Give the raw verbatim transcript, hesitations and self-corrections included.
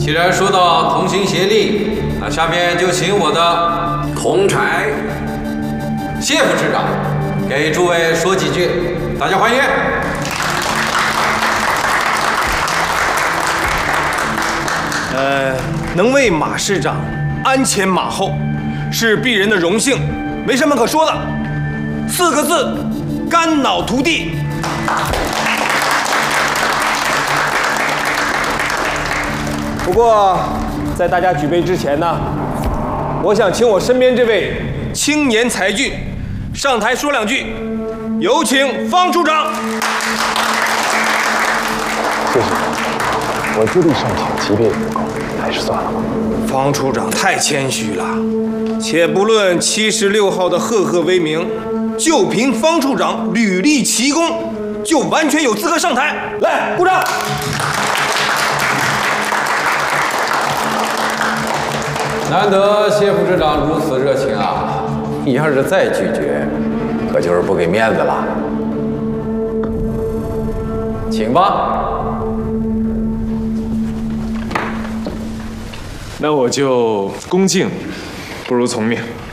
既然说到同心协力，那下面就请我的同柴谢副市长给诸位说几句，大家欢迎。 呃，能为马市长鞍前马后，是鄙人的荣幸，没什么可说的。四个字：肝脑涂地。不过，在大家举杯之前呢，我想请我身边这位青年才俊上台说两句，有请方处长。 谢谢，我资历尚浅，级别也不够，还是算了吧。 方处长太谦虚了，且不论七十六号的赫赫威名，就凭方处长屡立奇功，就完全有资格上台。来，鼓掌！ 难得谢副市长如此热情啊！你要是再拒绝，可就是不给面子了。请吧。 那我就恭敬不如从命。